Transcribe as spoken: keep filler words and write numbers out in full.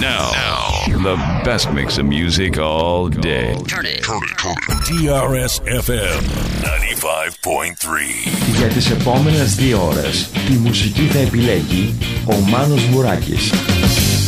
Now, now, the best mix of music all day. Turn it. Turn it. Turn it. ντι αρ ες εφ εμ ενενήντα πέντε κόμμα τρία. Για τις επόμενες δύο ώρες τη μουσική θα επιλέγει ο Μάνος Βουράκης.